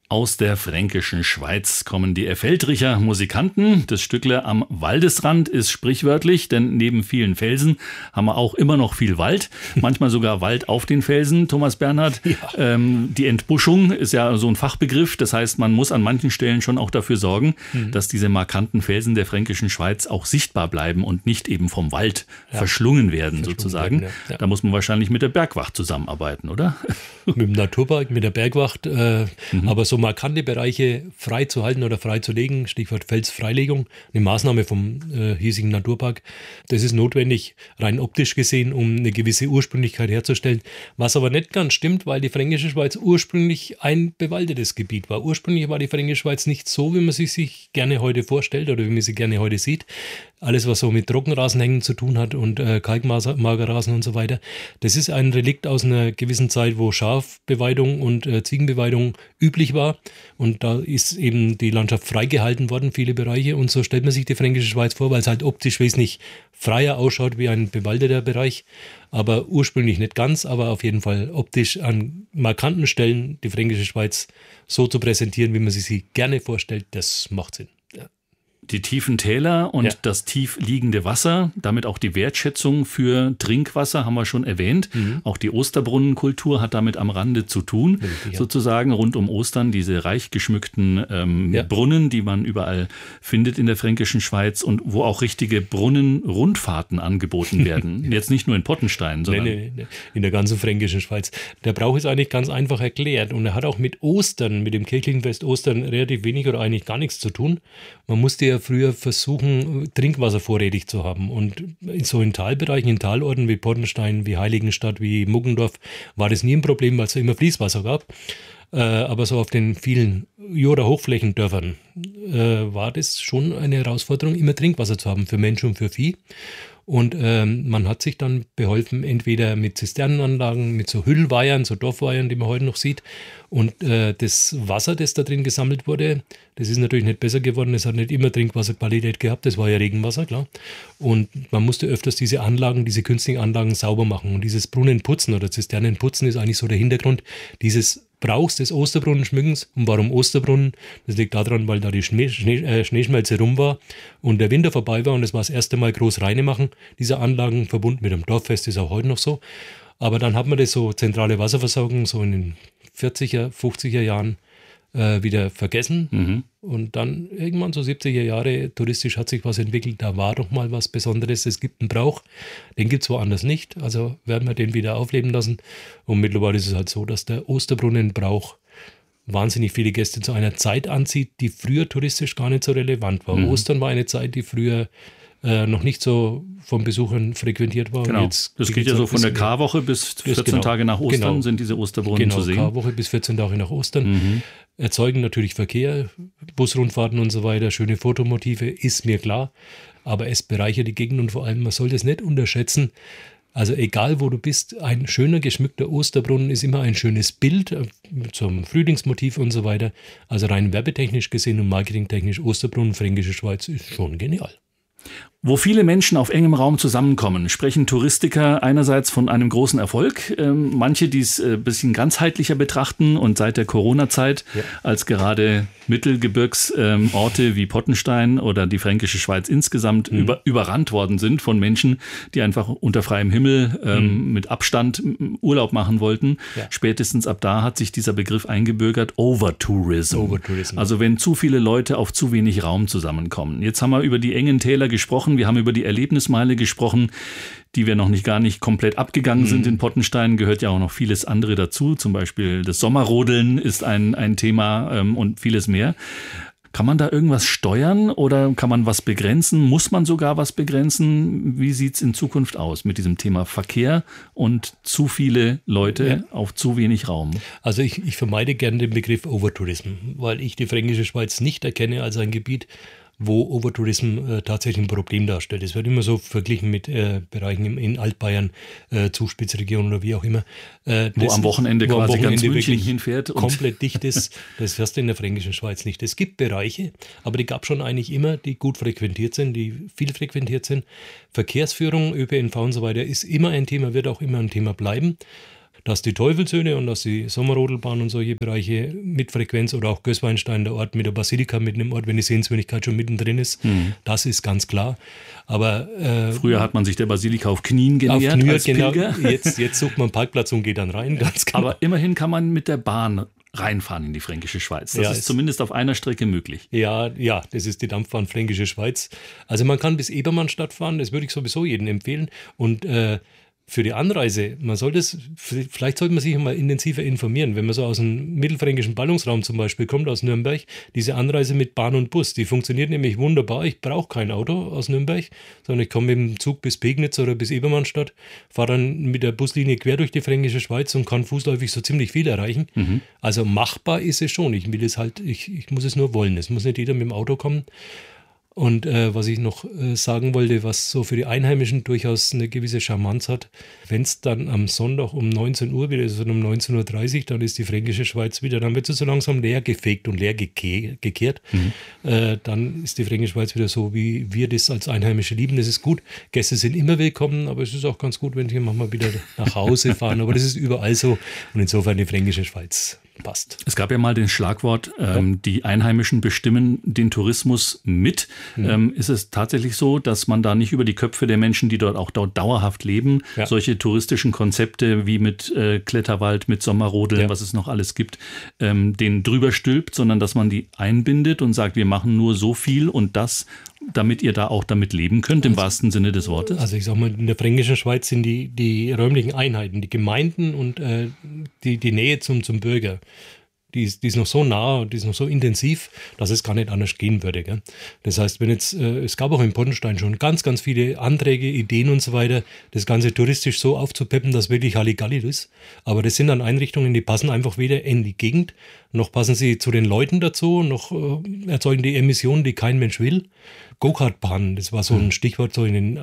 Aus der fränkischen Schweiz kommen die Effeltricher Musikanten. Das Stückle am Waldesrand ist sprichwörtlich, denn neben vielen Felsen haben wir auch immer noch viel Wald. Manchmal sogar Wald auf den Felsen, Thomas Bernhard. Ja. Die Entbuschung ist ja so ein Fachbegriff. Das heißt, man muss an manchen Stellen schon auch dafür sorgen, dass diese markanten Felsen der fränkischen Schweiz auch sichtbar bleiben und nicht eben vom Wald verschlungen werden, sozusagen. Ja. Da muss man wahrscheinlich mit der Bergwacht zusammenarbeiten, oder? Mit dem Naturpark, mit der Bergwacht. Aber so markante Bereiche frei zu halten oder frei zu legen, Stichwort Felsfreilegung, eine Maßnahme vom hiesigen Naturpark, das ist notwendig, rein optisch gesehen, um eine gewisse Ursprünglichkeit herzustellen. Was aber nicht ganz stimmt, weil die Fränkische Schweiz ursprünglich ein bewaldetes Gebiet war. Ursprünglich war die Fränkische Schweiz nicht so, wie man sie sich gerne heute vorstellt oder wie man sie gerne heute sieht. Alles, was so mit Trockenrasenhängen zu tun hat und Kalkmagerrasen und so weiter, das ist ein Relikt aus einer gewissen Zeit, wo Schafbeweidung und Ziegenbeweidung üblich war. Und da ist eben die Landschaft freigehalten worden, viele Bereiche. Und so stellt man sich die Fränkische Schweiz vor, weil es halt optisch wesentlich freier ausschaut wie ein bewaldeter Bereich. Aber ursprünglich nicht ganz, aber auf jeden Fall optisch an markanten Stellen die Fränkische Schweiz so zu präsentieren, wie man sie gerne vorstellt, das macht Sinn. Die tiefen Täler und das tief liegende Wasser, damit auch die Wertschätzung für Trinkwasser, haben wir schon erwähnt. Auch die Osterbrunnenkultur hat damit am Rande zu tun, sozusagen rund um Ostern, diese reich geschmückten Brunnen, die man überall findet in der fränkischen Schweiz und wo auch richtige Brunnenrundfahrten angeboten werden. Jetzt nicht nur in Pottenstein, sondern nee, in der ganzen fränkischen Schweiz. Der Brauch ist eigentlich ganz einfach erklärt und er hat auch mit Ostern, mit dem kirchlichen Fest Ostern relativ wenig oder eigentlich gar nichts zu tun. Man musste ja früher versuchen, Trinkwasser vorrätig zu haben. Und so in Talbereichen, in Talorten wie Pottenstein, wie Heiligenstadt, wie Muggendorf, war das nie ein Problem, weil es immer Fließwasser gab. Aber so auf den vielen oder Hochflächendörfern war das schon eine Herausforderung, immer Trinkwasser zu haben für Mensch und für Vieh. Und man hat sich dann beholfen, entweder mit Zisternenanlagen, mit so Hüllweihern, so Dorfweihern, die man heute noch sieht. Und das Wasser, das da drin gesammelt wurde, das ist natürlich nicht besser geworden. Es hat nicht immer Trinkwasserqualität gehabt. Das war ja Regenwasser, klar. Und man musste öfters diese Anlagen, diese künstlichen Anlagen sauber machen. Und dieses Brunnenputzen oder Zisternenputzen ist eigentlich so der Hintergrund dieses Brauchs des Osterbrunnenschmückens. Und warum Osterbrunnen? Das liegt daran, weil da die Schneeschmelze rum war und der Winter vorbei war und es war das erste Mal groß reine machen dieser Anlagen, verbunden mit dem Dorffest, ist auch heute noch so. Aber dann hat man das so zentrale Wasserversorgung so in den 40er, 50er Jahren wieder vergessen. Und dann irgendwann so 70er Jahre touristisch hat sich was entwickelt. Da war doch mal was Besonderes. Es gibt einen Brauch, den gibt es woanders nicht. Also werden wir den wieder aufleben lassen. Und mittlerweile ist es halt so, dass der Osterbrunnenbrauch wahnsinnig viele Gäste zu einer Zeit anzieht, die früher touristisch gar nicht so relevant war. Ostern war eine Zeit, die früher noch nicht so von Besuchern frequentiert war. Genau, das geht ja so von der Karwoche bis 14 Tage nach Ostern sind diese Osterbrunnen zu sehen. Genau, Karwoche bis 14 Tage nach Ostern. Erzeugen natürlich Verkehr, Busrundfahrten und so weiter, schöne Fotomotive, ist mir klar. Aber es bereichert die Gegend und vor allem, man soll das nicht unterschätzen. Also egal, wo du bist, ein schöner geschmückter Osterbrunnen ist immer ein schönes Bild mit so einem Frühlingsmotiv und so weiter. Also rein werbetechnisch gesehen und marketingtechnisch, Osterbrunnen, Fränkische Schweiz ist schon genial. Wo viele Menschen auf engem Raum zusammenkommen, sprechen Touristiker einerseits von einem großen Erfolg. Manche, die es ein bisschen ganzheitlicher betrachten und seit der Corona-Zeit, als gerade Mittelgebirgsorte wie Pottenstein oder die Fränkische Schweiz insgesamt überrannt worden sind von Menschen, die einfach unter freiem Himmel mit Abstand Urlaub machen wollten. Ja. Spätestens ab da hat sich dieser Begriff eingebürgert, Overtourism. Also wenn zu viele Leute auf zu wenig Raum zusammenkommen. Jetzt haben wir über die engen Täler gesprochen. Wir haben über die Erlebnismeile gesprochen, die wir noch gar nicht komplett abgegangen sind. In Pottenstein gehört ja auch noch vieles andere dazu. Zum Beispiel das Sommerrodeln ist ein Thema und vieles mehr. Kann man da irgendwas steuern oder kann man was begrenzen? Muss man sogar was begrenzen? Wie sieht es in Zukunft aus mit diesem Thema Verkehr und zu viele Leute auf zu wenig Raum? Also ich vermeide gerne den Begriff Overtourism, weil ich die Fränkische Schweiz nicht erkenne als ein Gebiet, wo Overtourism tatsächlich ein Problem darstellt. Es wird immer so verglichen mit Bereichen in Altbayern, Zuspitzregion oder wie auch immer. Wo am Wochenende quasi ganz München hinfährt. Komplett dicht ist. Das hast du in der Fränkischen Schweiz nicht. Es gibt Bereiche, aber die gab es schon eigentlich immer, die gut frequentiert sind, die viel frequentiert sind. Verkehrsführung, ÖPNV und so weiter ist immer ein Thema, wird auch immer ein Thema bleiben. dass die Teufelshöhle und dass die Sommerrodelbahn und solche Bereiche mit Frequenz oder auch Gößweinstein, der Ort mit der Basilika mitten im Ort, wenn die Sehenswürdigkeit schon mittendrin ist, das ist ganz klar. Aber früher hat man sich der Basilika auf Knien genähert auf Knien, als Pilger. Genau. Jetzt sucht man einen Parkplatz und geht dann rein. Ganz genau. Aber immerhin kann man mit der Bahn reinfahren in die Fränkische Schweiz. Das ist zumindest auf einer Strecke möglich. Ja, das ist die Dampfbahn Fränkische Schweiz. Also man kann bis Ebermannstadt fahren, das würde ich sowieso jedem empfehlen. Und für die Anreise, vielleicht sollte man sich mal intensiver informieren, wenn man so aus dem mittelfränkischen Ballungsraum zum Beispiel kommt, aus Nürnberg, diese Anreise mit Bahn und Bus, die funktioniert nämlich wunderbar. Ich brauche kein Auto aus Nürnberg, sondern ich komme mit dem Zug bis Pegnitz oder bis Ebermannstadt, fahre dann mit der Buslinie quer durch die Fränkische Schweiz und kann fußläufig so ziemlich viel erreichen. Also machbar ist es schon. Ich muss es nur wollen. Es muss nicht jeder mit dem Auto kommen. Und was ich noch sagen wollte, was so für die Einheimischen durchaus eine gewisse Charmanz hat, wenn es dann am Sonntag um 19 Uhr wieder ist, oder um 19.30 Uhr, dann ist die Fränkische Schweiz wieder, dann wird sie so langsam leer gefegt und leer gekehrt. Dann ist die Fränkische Schweiz wieder so, wie wir das als Einheimische lieben. Das ist gut. Gäste sind immer willkommen, aber es ist auch ganz gut, wenn die manchmal wieder nach Hause fahren. Aber das ist überall so. Und insofern die Fränkische Schweiz passt. Es gab ja mal den Schlagwort, die Einheimischen bestimmen den Tourismus mit. Ist es tatsächlich so, dass man da nicht über die Köpfe der Menschen, die dort dauerhaft leben, solche touristischen Konzepte wie mit Kletterwald, mit Sommerrodeln, was es noch alles gibt, denen drüber stülpt, sondern dass man die einbindet und sagt, wir machen nur so viel und das, damit ihr da auch damit leben könnt, im wahrsten Sinne des Wortes? Also ich sag mal, in der Fränkischen Schweiz sind die räumlichen Einheiten, die Gemeinden und die Nähe zum Bürger, die ist noch so nah und die ist noch so intensiv, dass es gar nicht anders gehen würde. Gell? Das heißt, es gab auch in Pottenstein schon ganz, ganz viele Anträge, Ideen und so weiter, das Ganze touristisch so aufzupeppen, dass wirklich Halligalli ist. Aber das sind dann Einrichtungen, die passen einfach weder in die Gegend, noch passen sie zu den Leuten dazu, noch erzeugen die Emissionen, die kein Mensch will. Go-Kart-Bahnen, das war so ein Stichwort so in den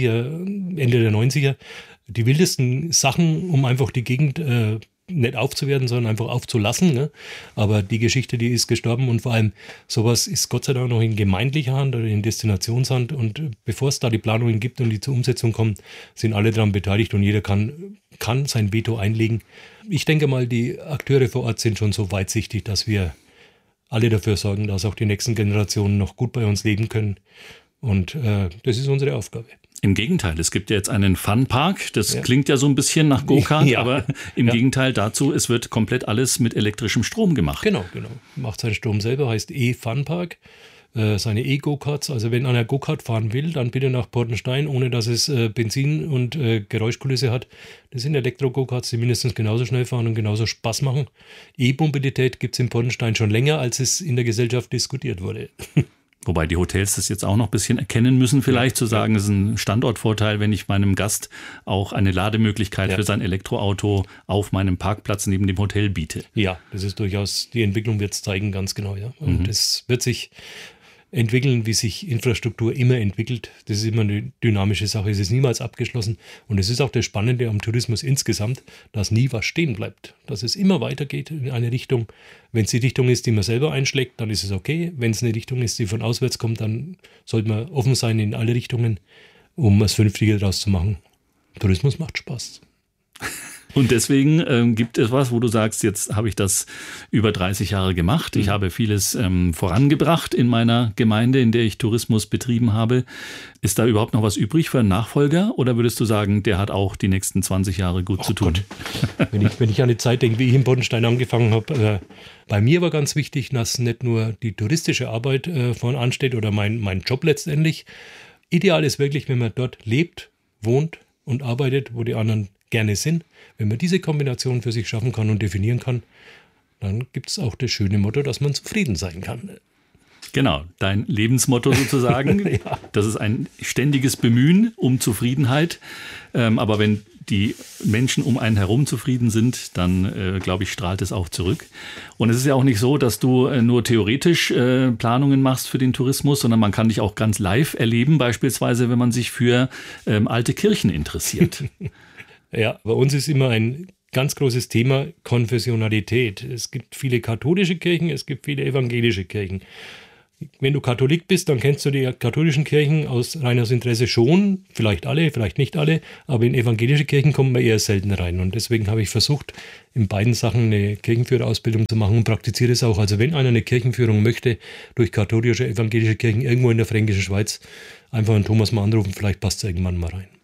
90er, Ende der 90er. Die wildesten Sachen, um einfach die Gegend nicht aufzuwerten, sondern einfach aufzulassen. Ne? Aber die Geschichte, die ist gestorben und vor allem sowas ist Gott sei Dank noch in gemeindlicher Hand oder in Destinationshand und bevor es da die Planungen gibt und die zur Umsetzung kommen, sind alle daran beteiligt und jeder kann sein Veto einlegen. Ich denke mal, die Akteure vor Ort sind schon so weitsichtig, dass wir alle dafür sorgen, dass auch die nächsten Generationen noch gut bei uns leben können. Und das ist unsere Aufgabe. Im Gegenteil, es gibt ja jetzt einen Funpark, das klingt ja so ein bisschen nach Go-Kart, aber im Gegenteil dazu, es wird komplett alles mit elektrischem Strom gemacht. Genau. Macht seinen Strom selber, heißt E-Funpark, seine E-Go-Karts. Also wenn einer Go-Kart fahren will, dann bitte nach Pottenstein, ohne dass es Benzin und Geräuschkulisse hat. Das sind Elektro-Go-Karts, die mindestens genauso schnell fahren und genauso Spaß machen. E-Mobilität gibt es in Pottenstein schon länger, als es in der Gesellschaft diskutiert wurde. Wobei die Hotels das jetzt auch noch ein bisschen erkennen müssen, vielleicht zu sagen, es ist ein Standortvorteil, wenn ich meinem Gast auch eine Lademöglichkeit für sein Elektroauto auf meinem Parkplatz neben dem Hotel biete. Ja, das ist durchaus, die Entwicklung wird es zeigen, ganz genau. Ja. Und es wird sich entwickeln, wie sich Infrastruktur immer entwickelt. Das ist immer eine dynamische Sache, es ist niemals abgeschlossen. Und es ist auch das Spannende am Tourismus insgesamt, dass nie was stehen bleibt. Dass es immer weitergeht in eine Richtung. Wenn es die Richtung ist, die man selber einschlägt, dann ist es okay. Wenn es eine Richtung ist, die von auswärts kommt, dann sollte man offen sein in alle Richtungen, um das Vernünftige daraus zu machen. Tourismus macht Spaß. Und deswegen gibt es was, wo du sagst, jetzt habe ich das über 30 Jahre gemacht. Ich habe vieles vorangebracht in meiner Gemeinde, in der ich Tourismus betrieben habe. Ist da überhaupt noch was übrig für einen Nachfolger? Oder würdest du sagen, der hat auch die nächsten 20 Jahre gut zu tun? Wenn ich an die Zeit denke, wie ich in Pottenstein angefangen habe, bei mir war ganz wichtig, dass nicht nur die touristische Arbeit vorn ansteht oder mein Job letztendlich. Ideal ist wirklich, wenn man dort lebt, wohnt und arbeitet, wo die anderen gerne sind. Wenn man diese Kombination für sich schaffen kann und definieren kann, dann gibt es auch das schöne Motto, dass man zufrieden sein kann. Genau, dein Lebensmotto sozusagen. Das ist ein ständiges Bemühen um Zufriedenheit. Aber wenn die Menschen um einen herum zufrieden sind, dann, glaube ich, strahlt es auch zurück. Und es ist ja auch nicht so, dass du nur theoretisch Planungen machst für den Tourismus, sondern man kann dich auch ganz live erleben, beispielsweise, wenn man sich für alte Kirchen interessiert. Ja, bei uns ist immer ein ganz großes Thema Konfessionalität. Es gibt viele katholische Kirchen, es gibt viele evangelische Kirchen. Wenn du Katholik bist, dann kennst du die katholischen Kirchen aus reines Interesse schon, vielleicht alle, vielleicht nicht alle, aber in evangelische Kirchen kommt man eher selten rein. Und deswegen habe ich versucht, in beiden Sachen eine Kirchenführerausbildung zu machen und praktiziere es auch. Also wenn einer eine Kirchenführung möchte durch katholische, evangelische Kirchen irgendwo in der Fränkischen Schweiz, einfach einen Thomas mal anrufen, vielleicht passt es irgendwann mal rein.